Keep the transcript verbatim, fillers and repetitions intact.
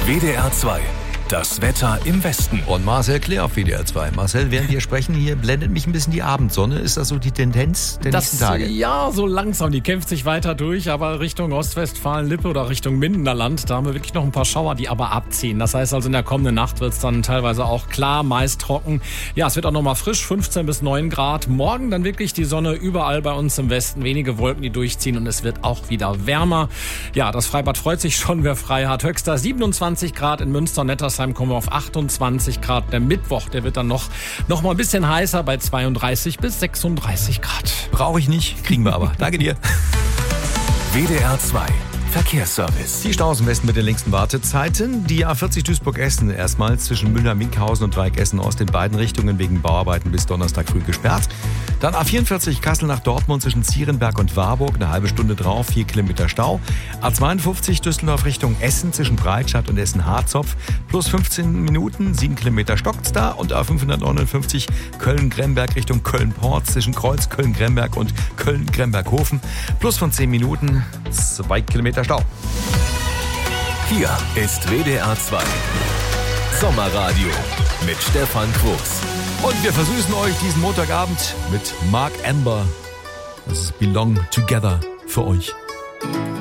W D R zwei. Das Wetter im Westen. Und Marcel Klähr auf W D R zwei. Marcel, während wir sprechen, hier blendet mich ein bisschen die Abendsonne. Ist das so die Tendenz der das, nächsten Tage? Ja, so langsam. Die kämpft sich weiter durch, aber Richtung Ostwestfalen-Lippe oder Richtung Mindener Land, da haben wir wirklich noch ein paar Schauer, die aber abziehen. Das heißt also, in der kommenden Nacht wird es dann teilweise auch klar, meist trocken. Ja, es wird auch noch mal frisch, fünfzehn bis neun Grad. Morgen dann wirklich die Sonne überall bei uns im Westen. Wenige Wolken, die durchziehen und es wird auch wieder wärmer. Ja, das Freibad freut sich schon, wer frei hat. Höchster siebenundzwanzig Grad in Münster-Nettersheim, kommen wir auf achtundzwanzig Grad. Der Mittwoch, der wird dann noch, noch mal ein bisschen heißer bei zweiunddreißig bis sechsunddreißig Grad. Brauche ich nicht, kriegen wir aber. Danke dir. W D R zwei. Verkehrsservice. Die Staus im Westen mit den längsten Wartezeiten. Die A vierzig Duisburg-Essen erstmals zwischen Müllheim-Minkhausen und Dreieck Essen-Ost in beiden Richtungen wegen Bauarbeiten bis Donnerstag früh gesperrt. Dann A vierundvierzig Kassel nach Dortmund zwischen Zierenberg und Warburg, eine halbe Stunde drauf, vier Kilometer Stau. A zweiundfünfzig Düsseldorf Richtung Essen zwischen Breitscheid und Essen-Harzopf plus fünfzehn Minuten, sieben Kilometer stockt's da. Und A fünfhundertneunundfünfzig Köln-Gremberg Richtung Köln-Port zwischen Kreuz Köln-Gremberg und Köln-Gremberg-Hofen plus von zehn Minuten, zwei Kilometer Stau. Hier ist W D R zwei. Sommerradio mit Stefan Quos. Und wir versüßen euch diesen Montagabend mit Mark Amber. Das ist Belong Together für euch.